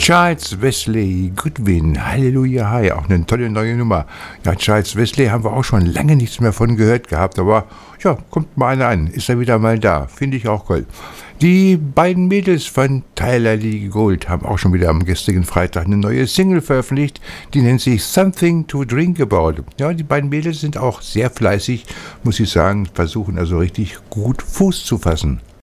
Charles Wesley Goodwin, Halleluja, hi, auch eine tolle neue Nummer. Ja, Charles Wesley haben wir auch schon lange nichts mehr von gehört gehabt, aber ja, kommt mal einer an, ist er wieder mal da, finde ich auch cool. Die beiden Mädels von Tyler Lee Gold haben auch schon wieder am gestrigen Freitag eine neue Single veröffentlicht, die nennt sich Something to Drink About. Ja, die beiden Mädels sind auch sehr fleißig, muss ich sagen, versuchen also richtig gut Fuß zu fassen.